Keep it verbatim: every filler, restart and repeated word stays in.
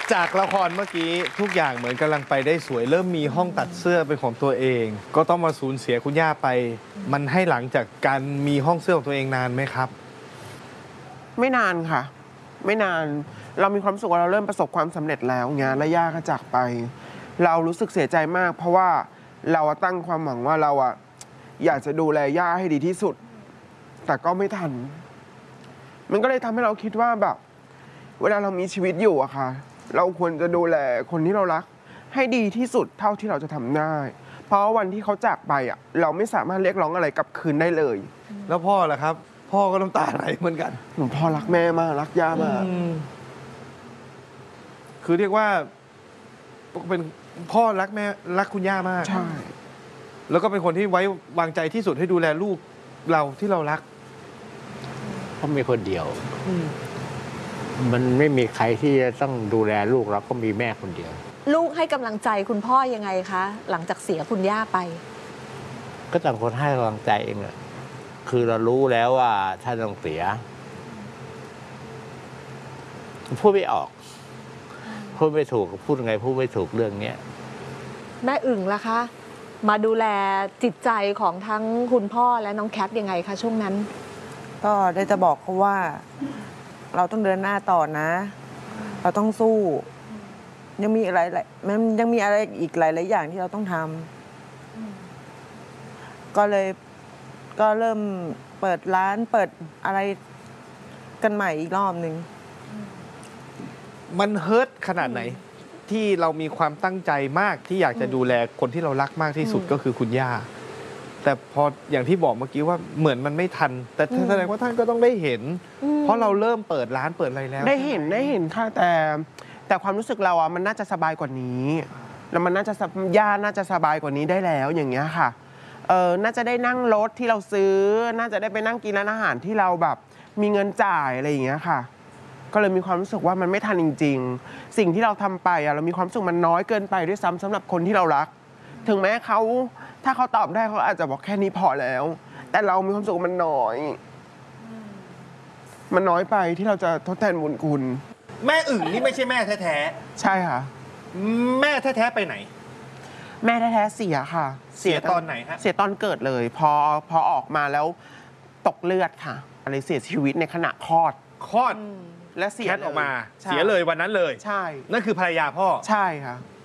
จากละครเมื่อกี้ทุกอย่างเหมือนกำลังไปได้สวยเริ่มมีห้องตัดเสื้อเป็นของตัวเอง ก็ต้องมาสูญเสียคุณย่าไป มันให้หลังจากการมีห้องเสื้อของตัวเองนานไหมครับไม่นานค่ะ ไม่นานเรามีความสุขว่าเราเริ่มประสบความสำเร็จแล้วงานและย่าก็จากไป เรารู้สึกเสียใจมาก เพราะว่าเราตั้งความหวังว่าเราอะอยากจะดูแลย่าให้ดีที่สุด แต่ก็ไม่ทัน มันก็เลยทำให้เราคิดว่าแบบเวลาเรามีชีวิตอยู่อะค่ะเราควรจะดูแลคนที่เรารักให้ดีที่สุดเท่าที่เราจะทำได้เพราะวันที่เขาจากไปอะเราไม่สามารถเรียกร้องอะไรกลับคืนได้เลยแล้วพ่อล่ะครับ พ่อก็น้ำตาไหลเหมือนกันหนูพ่อรักแม่มากรักย่ามากคือเรียกว่าเป็นพ่อรักแม่รักคุณย่ามากใช่แล้วก็เป็นคนที่ไว้วางใจที่สุดให้ดูแลลูกเราที่เรารักเพราะมีคนเดียวมันไม่มีใครที่จะต้องดูแลลูกเราก็มีแม่คนเดียวลูกให้กำลังใจคุณพ่อยังไงคะหลังจากเสียคุณย่าไปก็ต่างคนให้กำลังใจเองอะคือเรารู้แล้วว่าถ้าต้องเสียพูดไม่ออกพูดไม่ถูกพูดไงพูดไม่ถูกเรื่องเนี้ยแม่อึ่งล่ะคะมาดูแลจิตใจของทั้งคุณพ่อและน้องแคทยังไงคะช่วงนั้นก็ได้จะบอกเขาว่าเราต้องเดินหน้าต่อนะ เราต้องสู้ยังมีอะไรมันยังมีอะไรอีกหลายๆอย่างที่เราต้องทำก็เลยก็เริ่มเปิดร้านเปิดอะไรกันใหม่อีกรอบหนึ่งมันเฮิร์ตขนาดไหนที่เรามีความตั้งใจมากที่อยากจะดูแลคนที่เรารักมากที่สุดก็คือคุณย่าแต่พออย่างที่บอกเมื่อกี้ว่าเหมือนมันไม่ทันแต่แสดงว่าท่านก็ต้องได้เห็นเพราะเราเริ่มเปิดร้านเปิดอะไรแล้วได้เห็นได้เห็นค่ะแต่แต่ความรู้สึกเราอ่ะมันน่าจะสบายกว่านี้แล้วมันน่าจะย่าน่าจะสบายกว่านี้ได้แล้วอย่างเงี้ยค่ะเออน่าจะได้นั่งรถที่เราซื้อน่าจะได้ไปนั่งกินร้านอาหารที่เราแบบมีเงินจ่ายอะไรอย่างเงี้ยค่ะก็เลยมีความรู้สึกว่ามันไม่ทันจริงๆสิ่งที่เราทำไปอ่ะเรามีความรู้สึกมันน้อยเกินไปด้วยซ้ำสำหรับคนที่เรารักถึงแม้เขาถ้าเขาตอบได้เขาอาจจะบอกแค่นี้พอแล้วแต่เรามีความรู้สึกมันน้อยมันน้อยไปที่เราจะทดแทนบุญคุณแม่อึ่งนี่ไม่ใช่แม่แท้ๆใช่ค่ะแม่แท้ๆไปไหนแม่แท้ๆเสียค่ะเสียตอนไหนฮะเสียตอนเกิดเลยพอพอออกมาแล้วตกเลือดค่ะอะไรเสียชีวิตในขณะคลอดคลอดและเสียแคทออกมาเสียเลยวันนั้นเลยใช่นั่นคือภรรยาพ่อใช่ค่ะ